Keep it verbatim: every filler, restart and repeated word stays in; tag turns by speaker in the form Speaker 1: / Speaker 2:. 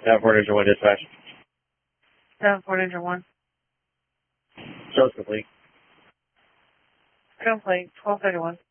Speaker 1: seven four Ninja one dispatch.
Speaker 2: seven four Ninja one.
Speaker 1: Show's complete.
Speaker 2: Complete. twelve thirty-one.